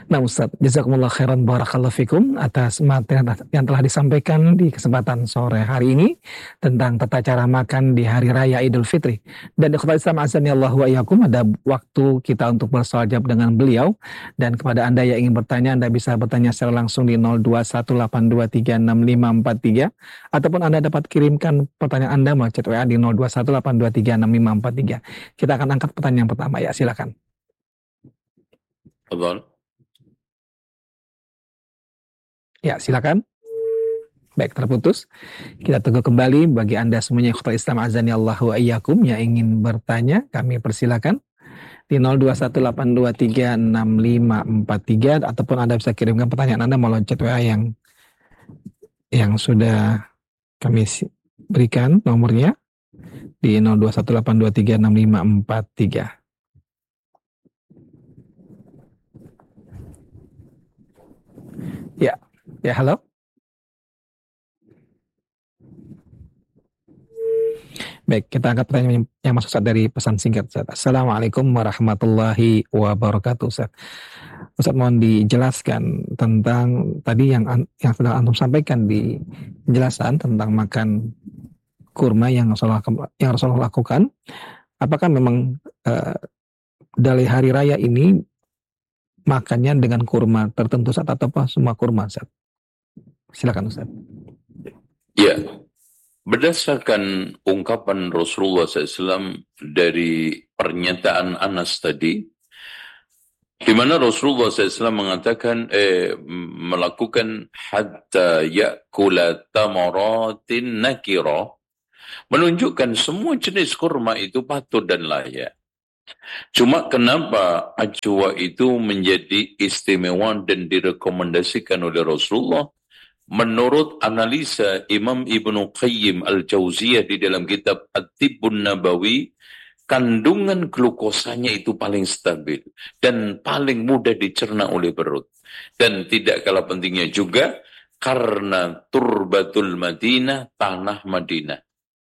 Nah Ustaz, jazakumullah khairan barakallahu fikum atas materi yang telah disampaikan di kesempatan sore hari ini tentang tata cara makan di hari raya Idul Fitri. Dan ikhwatal Islam azani Allah wa iyyakum, ada waktu kita untuk bersoal jawab dengan beliau, dan kepada Anda yang ingin bertanya, Anda bisa bertanya secara langsung di 0218236543, ataupun Anda dapat kirimkan pertanyaan Anda melalui chat WA di 0218236543. Kita akan angkat pertanyaan yang pertama, ya silakan. Betul. Ya, silakan. Baik, terputus. Kita tunggu kembali. Bagi Anda semuanya ikhwatal Islam azani Allah wa iyyakum yang ingin bertanya, kami persilakan di 0218236543, ataupun Anda bisa kirimkan pertanyaan Anda melalui chat WA yang sudah kami berikan nomornya di 0218236543. Ya, halo. Baik, kita angkat pertanyaan yang masuk saat dari pesan singkat. Ustaz. Assalamualaikum warahmatullahi wabarakatuh. Ustaz. Ustaz, mohon dijelaskan tentang tadi yang sudah antum sampaikan di penjelasan tentang makan kurma yang Rasulullah lakukan. Apakah memang dari hari raya ini makannya dengan kurma tertentu Ustaz, atau apa semua kurma Ustaz? Silakan Ustaz. Ya. Berdasarkan ungkapan Rasulullah SAW dari pernyataan Anas tadi, di mana Rasulullah SAW mengatakan melakukan hatta ya'kula tamaratin nakira, menunjukkan semua jenis kurma itu patut dan layak. Cuma kenapa ajwa itu menjadi istimewa dan direkomendasikan oleh Rasulullah? Menurut analisa Imam Ibnu Qayyim Al-Jauziyah di dalam kitab At-Tibbun Nabawi, kandungan glukosanya itu paling stabil dan paling mudah dicerna oleh perut. Dan tidak kalah pentingnya juga karena turbatul Madinah, tanah Madinah.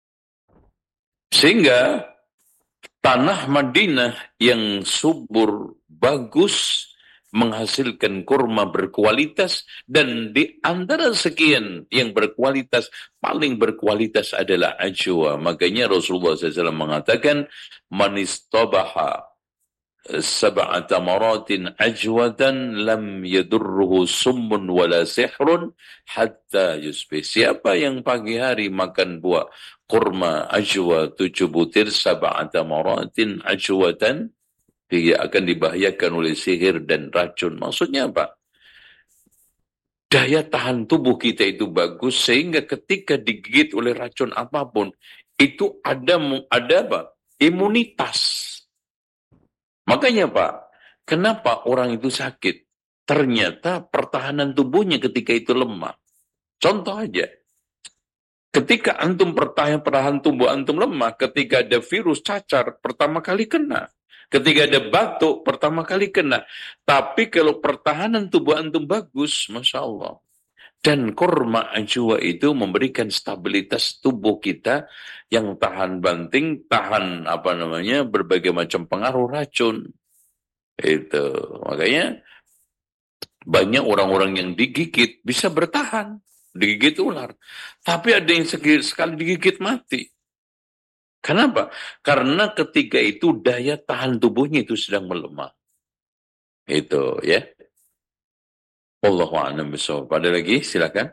Sehingga tanah Madinah yang subur, bagus, menghasilkan kurma berkualitas, dan di antara sekian yang berkualitas, paling berkualitas adalah ajwa. Makanya Rasulullah SAW mengatakan, man istabaha sab'a tamaratin ajwatan lam yadurruhu summun wala sihrun hatta yusbih. Siapa yang pagi hari makan buah kurma ajwa 7 butir sab'a tamaratin ajwatan, dia akan dibahayakan oleh sihir dan racun. Maksudnya apa? Daya tahan tubuh kita itu bagus, sehingga ketika digigit oleh racun apapun, itu ada apa? Imunitas. Makanya Pak, kenapa orang itu sakit? Ternyata pertahanan tubuhnya ketika itu lemah. Contoh aja. Ketika antum pertahanan tubuh antum lemah, ketika ada virus cacar, pertama kali kena. Ketika ada batuk, pertama kali kena. Tapi kalau pertahanan tubuh antum bagus, Masya Allah. Dan kurma ajwa itu memberikan stabilitas tubuh kita yang tahan banting, tahan berbagai macam pengaruh racun. Itu. Makanya banyak orang-orang yang digigit bisa bertahan. Digigit ular. Tapi ada yang sekali digigit mati. Kenapa? Karena ketika itu daya tahan tubuhnya itu sedang melemah. Itu ya. Wallahu a'lam bishawab. Ada lagi? Silakan.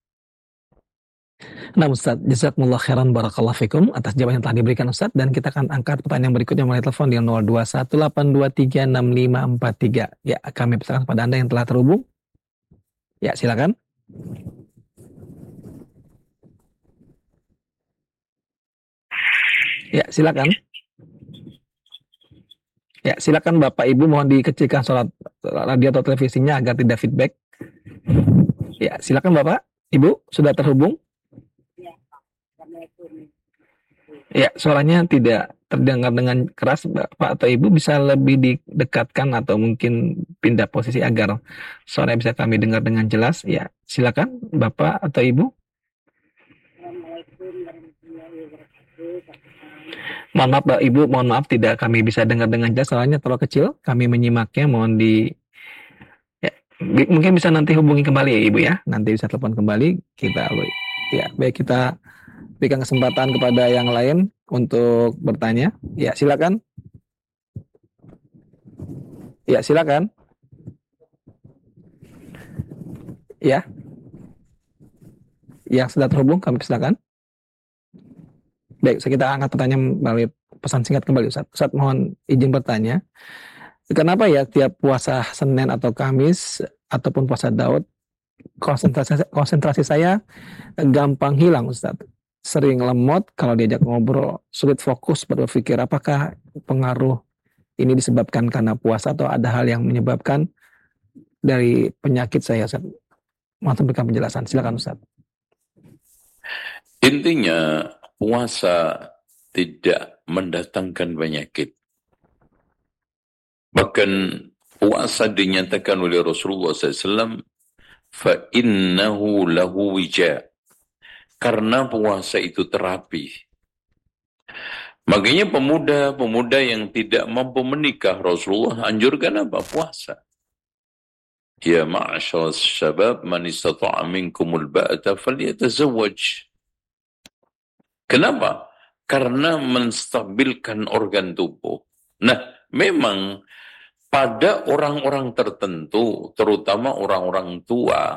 Nah Ustaz, jazakumullah khairan barakallahu fikum atas jawaban yang telah diberikan Ustaz, dan kita akan angkat pertanyaan berikutnya melalui telepon di 0218236543. Ya, kami persilakan kepada Anda yang telah terhubung. Ya, silakan. Ya, silakan. Ya, silakan Bapak Ibu, mohon dikecilkan suara radio atau televisinya agar tidak feedback. Ya, silakan Bapak Ibu, sudah terhubung? Ya, suaranya tidak terdengar dengan keras, Pak atau Ibu, bisa lebih didekatkan atau mungkin pindah posisi agar suara bisa kami dengar dengan jelas. Ya, silakan Bapak atau Ibu. Mohon maaf Pak Ibu, mohon maaf tidak kami bisa dengar dengan jelas, soalnya terlalu kecil. Kami menyimaknya, mohon Mungkin bisa nanti hubungi kembali ya Ibu ya. Nanti bisa telepon kembali kita. Ya, baik, kita berikan kesempatan kepada yang lain untuk bertanya. Ya, silakan. Ya, silakan. Ya, yang sudah terhubung kami silakan. Baik, kita angkat pertanyaan melalui pesan singkat kembali Ustaz. Ustaz mohon izin bertanya. Kenapa ya tiap puasa Senin atau Kamis ataupun puasa Daud konsentrasi saya gampang hilang Ustaz. Sering lemot kalau diajak ngobrol, sulit fokus berpikir. Apakah pengaruh ini disebabkan karena puasa atau ada hal yang menyebabkan dari penyakit saya Ustaz? Mohon berikan penjelasan. Silakan Ustaz. Intinya puasa tidak mendatangkan penyakit. Bahkan puasa dinyatakan oleh Rasulullah SAW, فَإِنَّهُ لَهُ وِجَاء. Karena puasa itu terapi. Makanya pemuda-pemuda yang tidak mampu menikah, Rasulullah anjurkan apa? Puasa. Ya ma'asyar syabab, man istata'a minkumul ba'ata falyatazawwaj. Kenapa? Karena menstabilkan organ tubuh. Nah, memang pada orang-orang tertentu, terutama orang-orang tua,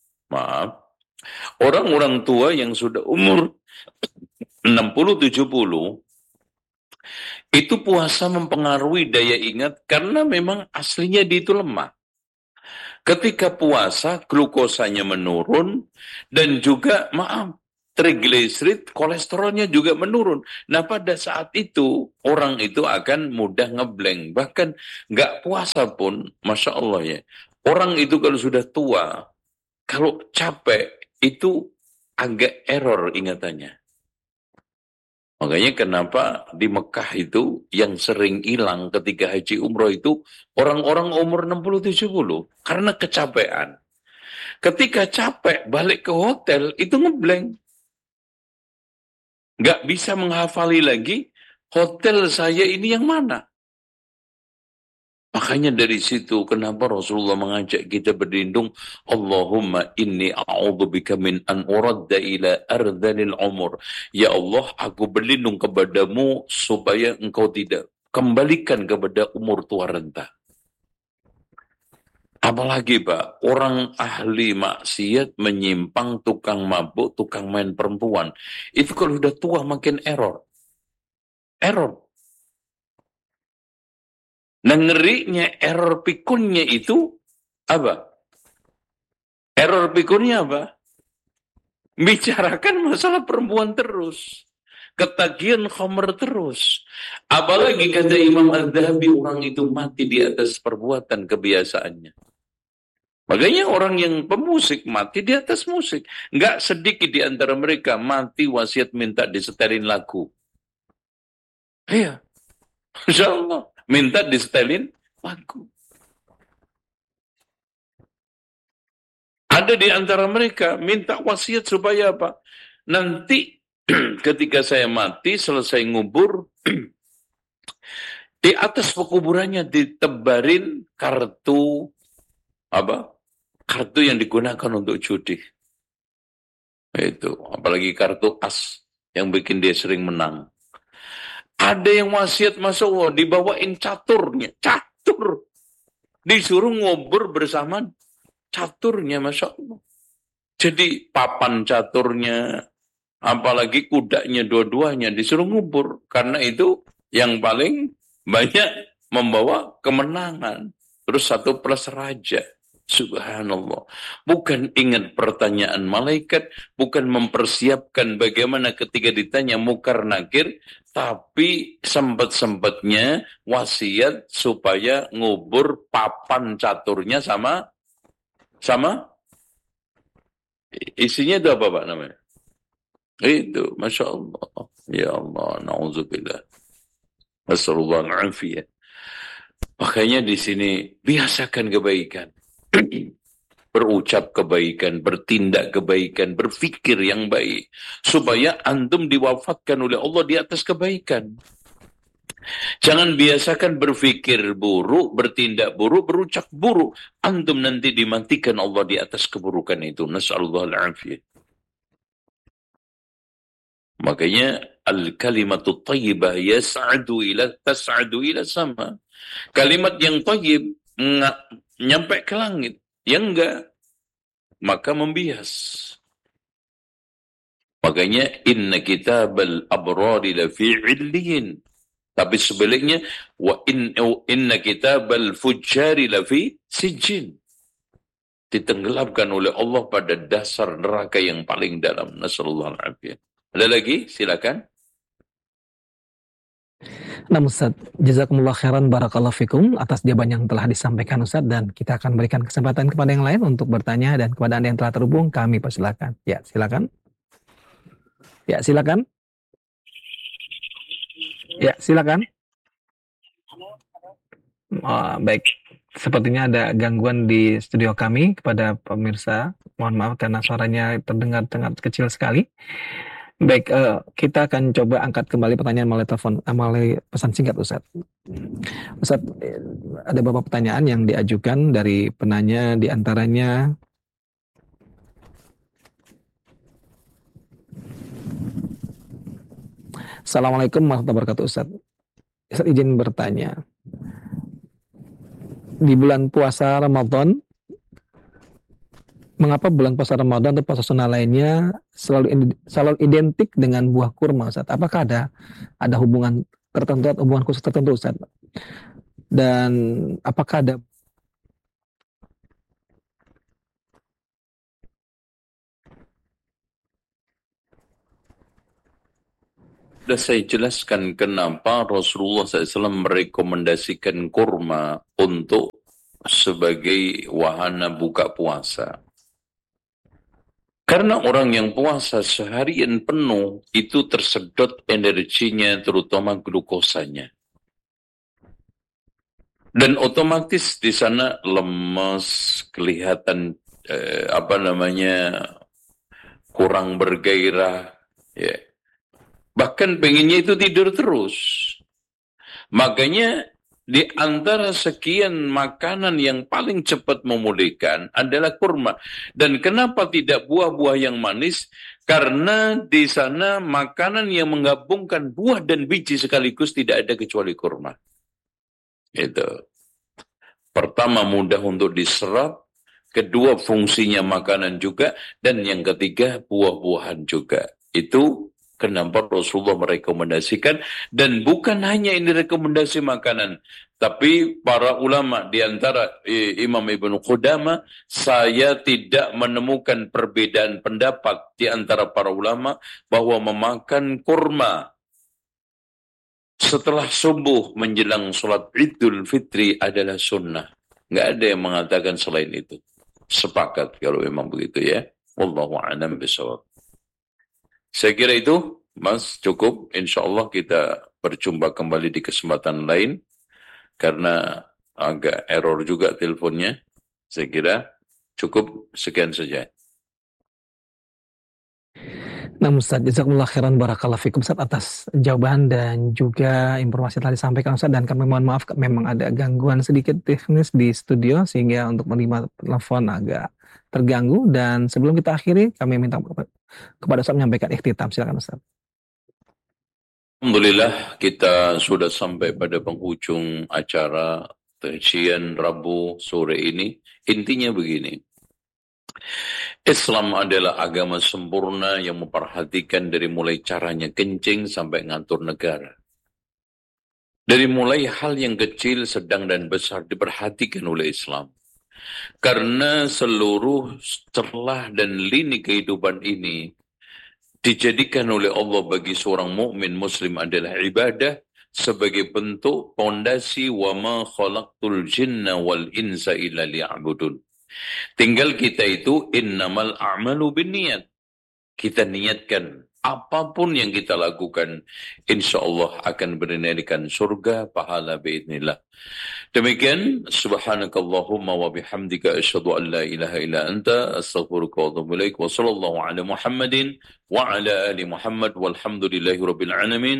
orang-orang tua yang sudah umur 60-70, itu puasa mempengaruhi daya ingat karena memang aslinya dia itu lemah. Ketika puasa, glukosanya menurun dan juga, trigliserid, kolesterolnya juga menurun. Nah, pada saat itu, orang itu akan mudah ngeblank. Bahkan nggak puasa pun, Masya Allah ya. Orang itu kalau sudah tua, kalau capek, itu agak error ingatannya. Makanya kenapa di Mekah itu yang sering hilang ketika haji umroh itu orang-orang umur 60-70. Karena kecapean. Ketika capek balik ke hotel itu ngeblank. Nggak bisa menghafali lagi hotel saya ini yang mana. Makanya dari situ kenapa Rasulullah mengajak kita berlindung, Allahumma inni a'udzubika min an uradda ila ardhanil umur. Ya Allah, aku berlindung kepadamu supaya engkau tidak kembalikan kepada umur tua renta. Apalagi Pak, orang ahli maksiat menyimpang, tukang mabuk, tukang main perempuan. Itu kalau udah tua makin error. Error. Nah ngerinya error pikunnya itu apa? Error pikunnya apa? Bicarakan masalah perempuan terus. Ketagihan khamr terus. Apalagi kata Imam Adz-Dzahabi, orang itu mati di atas perbuatan kebiasaannya. Makanya orang yang pemusik mati di atas musik. Nggak sedikit di antara mereka mati wasiat minta disetelin lagu. Iya. Insya Allah. Minta disetelin lagu. Ada di antara mereka minta wasiat supaya apa? Nanti ketika saya mati, selesai ngubur, di atas pekuburannya ditebarin kartu apa? Kartu yang digunakan untuk judi. Itu, apalagi kartu as yang bikin dia sering menang. Ada yang wasiat Masya Allah, dibawain caturnya, catur. Disuruh ngubur bersama caturnya, Masya Allah. Jadi papan caturnya, apalagi kudanya dua-duanya disuruh ngubur. Karena itu yang paling banyak membawa kemenangan. Terus 1+ raja. Subhanallah. Bukan ingat pertanyaan malaikat, bukan mempersiapkan bagaimana ketika ditanya mungkar nakir, tapi sempat-sempatnya wasiat supaya ngubur papan caturnya sama isinya itu apa Pak namanya? Itu, Masya Allah. Ya Allah, na'udzubillah. Nasallallahu alaihi. Makanya di sini biasakan kebaikan. Berucap kebaikan, bertindak kebaikan, berfikir yang baik. Supaya antum diwafatkan oleh Allah di atas kebaikan. Jangan biasakan berpikir buruk, bertindak buruk, berucap buruk. Antum nanti dimatikan Allah di atas keburukan itu. Nas'alullah al-afiyah. Makanya al-kalimatut tayyibah tas'adu ila sama. Kalimat yang tayyib nyampe ke langit. Yang enggak, maka membias. Makanya inna kitabal abrari lafi 'illiyin. Tapi sebaliknya inna kitabal fujjari lafi sijjin. Ditenggelamkan oleh Allah pada dasar neraka yang paling dalam. Nasallallahu alaihi. Ada lagi? Silakan. Nah Ustaz, jazakumullah khairan barakallahu fikum atas jawaban yang telah disampaikan Ustaz, dan kita akan berikan kesempatan kepada yang lain untuk bertanya, dan kepada Anda yang telah terhubung kami persilakan. Ya, silakan. Ya, silakan. Ya, silakan. Baik, sepertinya ada gangguan di studio kami. Kepada pemirsa, mohon maaf karena suaranya terdengar sangat kecil sekali. Baik, kita akan coba angkat kembali pertanyaan melalui telepon, melalui pesan singkat Ustaz. Ustaz, ada beberapa pertanyaan yang diajukan dari penanya, di antaranya Assalamualaikum warahmatullahi wabarakatuh Ustaz. Ustaz izin bertanya, di bulan puasa Ramadan, mengapa bulan puasa Ramadan atau puasa sunnah lainnya selalu identik dengan buah kurma Ustaz? Apakah ada hubungan tertentu, hubungan khusus tertentu Ustaz? Dan apakah ada Sudah saya jelaskan kenapa Rasulullah SAW merekomendasikan kurma untuk sebagai wahana buka puasa. Karena orang yang puasa seharian penuh itu tersedot energinya, terutama glukosanya. Dan otomatis di sana lemas, kelihatan kurang bergairah, ya. Bahkan pengennya itu tidur terus. Makanya di antara sekian makanan yang paling cepat memulihkan adalah kurma. Dan kenapa tidak buah-buah yang manis? Karena di sana makanan yang menggabungkan buah dan biji sekaligus tidak ada kecuali kurma. Itu. Pertama, mudah untuk diserap. Kedua, fungsinya makanan juga. Dan yang ketiga, buah-buahan juga. Itu kenapa Rasulullah merekomendasikan, dan bukan hanya ini rekomendasi makanan, tapi para ulama di antara Imam Ibnu Qudamah, saya tidak menemukan perbedaan pendapat di antara para ulama bahwa memakan kurma setelah subuh menjelang sholat Idul Fitri adalah sunnah. Nggak ada yang mengatakan selain itu. Sepakat kalau memang begitu ya. Wallahu a'lam bishawab. Saya kira itu, Mas, cukup. Insya Allah kita berjumpa kembali di kesempatan lain. Karena agak error juga teleponnya. Saya kira cukup sekian saja. Nah Ustaz, jazakumullah khairan barakallahu fikum Ustaz atas jawaban dan juga informasi yang telah disampaikan Ustaz, dan kami mohon maaf memang ada gangguan sedikit teknis di studio sehingga untuk menerima telepon agak terganggu, dan sebelum kita akhiri kami minta kepada Ustaz menyampaikan ikhtitam. Silakan Ustaz. Alhamdulillah kita sudah sampai pada penghujung acara kajian Rabu sore ini. Intinya begini. Islam adalah agama sempurna yang memperhatikan dari mulai caranya kencing sampai ngatur negara. Dari mulai hal yang kecil, sedang, dan besar diperhatikan oleh Islam. Karena seluruh celah dan lini kehidupan ini dijadikan oleh Allah bagi seorang mukmin muslim adalah ibadah sebagai bentuk pondasi wa ma khalaqtul jinna wal insa illa liya'budun. Tinggal kita itu innamal a'malu binniyat. Kita niatkan apapun yang kita lakukan, insya Allah akan bernilaikan surga, pahala biidznillah. Demikian, subhanakallahumma wa bihamdika asyhadu an la ilaha illa anta astaghfiruka wa atubu ilaik wa sallallahu ala Muhammadin wa ala ali Muhammad walhamdulillahi rabbil alamin.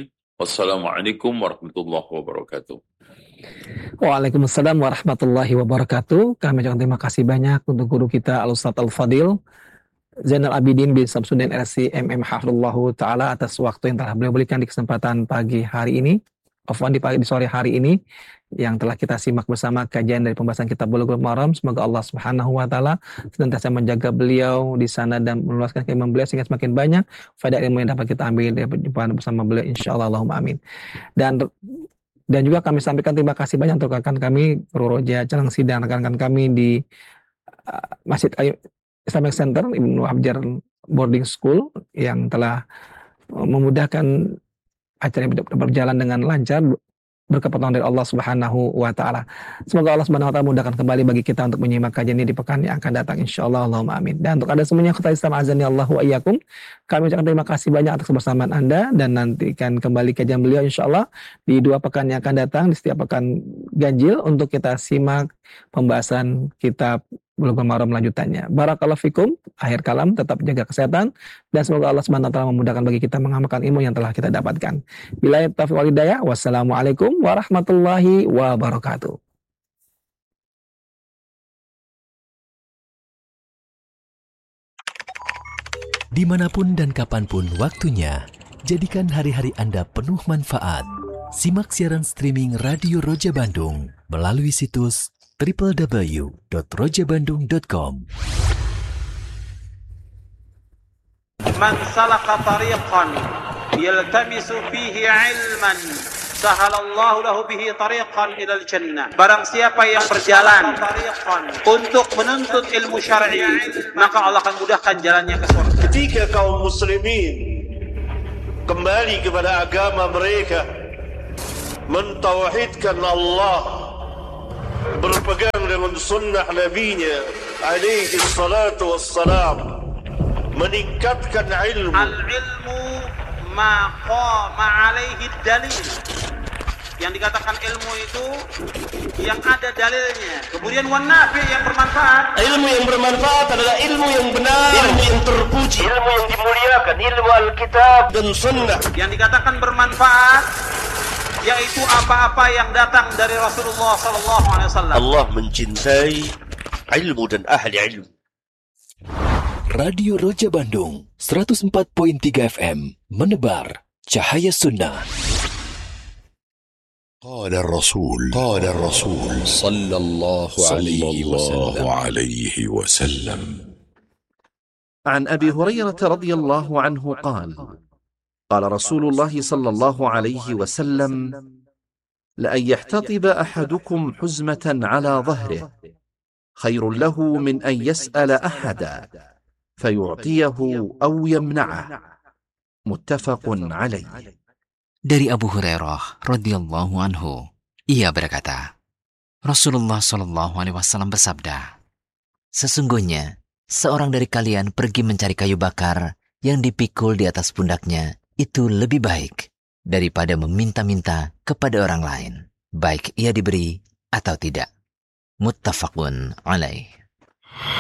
Wassalamualaikum warahmatullahi wabarakatuh. Waalaikumsalam warahmatullahi wabarakatuh. Kami ucapkan terima kasih banyak untuk guru kita Al-Ustadz Al-Fadil Zainal Abidin bin Samsudin LC MM Hafidhullahu Ta'ala atas waktu yang telah beliau berikan di kesempatan pagi hari ini, di sore hari ini, yang telah kita simak bersama kajian dari pembahasan kitab Bulughul Maram. Semoga Allah Subhanahu wa Ta'ala senantiasa menjaga beliau di sana dan meluaskan keimanan beliau sehingga semakin banyak faedah ilmu yang dapat kita ambil dari perjumpaan bersama beliau, insyaallah, Allahumma amin. Dan juga kami sampaikan terima kasih banyak untuk rekan kami Guru Roja Calangsi dan rekan-rekan kami di Masjid Islamic Center Ibnu Habjar Boarding School yang telah memudahkan acara yang berjalan dengan lancar berkat pertolongan dari Allah Subhanahu wa Ta'ala. Semoga Allah Subhanahu wa Ta'ala mudahkan kembali bagi kita untuk menyimak kajian ini di pekan yang akan datang, insyaallah, Allahumma amin. Dan untuk Anda semuanya, kata Islam azani Allahu wa iyyakum, kami ucapkan terima kasih banyak atas kebersamaan Anda dan nantikan kembali kajian beliau insyaallah di 2 pekan yang akan datang, di setiap pekan ganjil untuk kita simak pembahasan kitab Bulughul Maram lanjutannya. Barakallahu fikum. Akhir kalam, tetap jaga kesehatan dan semoga Allah Subhanahu wa Ta'ala memudahkan bagi kita mengamalkan ilmu yang telah kita dapatkan. Billahi taufiq wal hidayah. Wassalamualaikum warahmatullahi wabarakatuh. Dimanapun dan kapanpun waktunya, jadikan hari-hari Anda penuh manfaat. Simak siaran streaming Radio Roja Bandung melalui situs www.rojabandung.com. Man salaka tariqan yaltamisu fihi ilman sahalallahu lahu bihi tariqan ilal jannah. Barang siapa yang berjalan untuk menuntut ilmu syar'i, maka Allah akan mudahkan jalannya ke surga. Ketika kaum muslimin kembali kepada agama mereka, mentauhidkan Allah, berpegang dengan sunnah nabinya alaihi salatu wassalam, meningkatkan ilmu. Al-ilmu ma qama alaihi dalil. Yang dikatakan ilmu itu yang ada dalilnya. Kemudian wan nafi, yang bermanfaat. Ilmu yang bermanfaat adalah ilmu yang benar, ilmu yang terpuji, ilmu yang dimuliakan, ilmu Alkitab dan sunnah. Yang dikatakan bermanfaat yaitu apa-apa yang datang dari Rasulullah SAW. Allah mencintai ilmu dan ahli ilmu. Radio Roja Bandung 104.3 FM menebar cahaya sunnah. قال الرسول صلى الله عليه وسلم عن أبي هريرة رضي الله عنه قال قال رسول الله صلى الله عليه وسلم لأن يحتطب أحدكم حزمة على ظهره خير له من أن يسأل أحدا فيعطيه أو يمنعه متفق عليه. Dari Abu Hurairah radhiyallahu anhu, ia berkata, Rasulullah Shallallahu alaihi wasallam bersabda, sesungguhnya seorang dari kalian pergi mencari kayu bakar yang dipikul di atas pundaknya itu lebih baik daripada meminta-minta kepada orang lain, baik ia diberi atau tidak. Muttafaqun alaih.